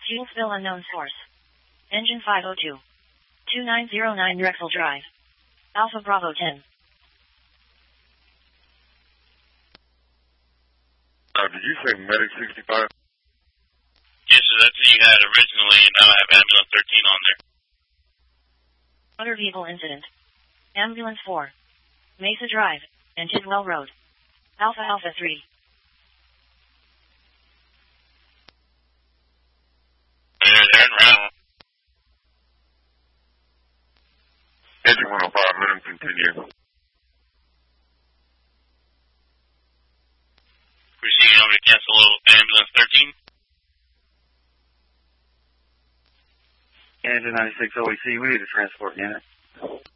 Fuel spill unknown source. Engine 502. 2909 Drexel Drive. Alpha Bravo 10. Did you say Medic 65? Yes, sir, that's what you had originally, and now I have Ambulance 13 on there. Motor vehicle incident. Ambulance 4. Mesa Drive, and Tidwell Road. Alpha Alpha 3. They're en route. Engine 105, let him continue. Proceeding over to cancel Ambulance 13. Engine 96 OEC, we need a transport unit.